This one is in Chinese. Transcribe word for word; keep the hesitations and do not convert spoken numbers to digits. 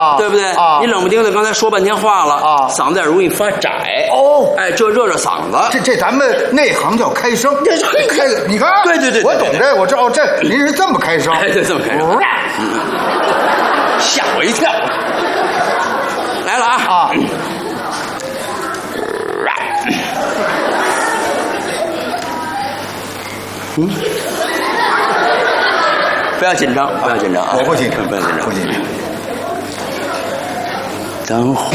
啊， 对不对？ 啊， 你冷不丁的刚才说半天话了啊，嗓子眼容易发窄。 哦， 哎，这热热嗓子， 这这咱们内行叫开声，开，你看， 对对对， 我懂这，我知道这您是这么开声， 哎，对，这么开声，吓我一跳。来了啊啊！嗯，不要紧张，不要紧张啊！ 我不紧张， 不要紧张， 不紧张。 等会。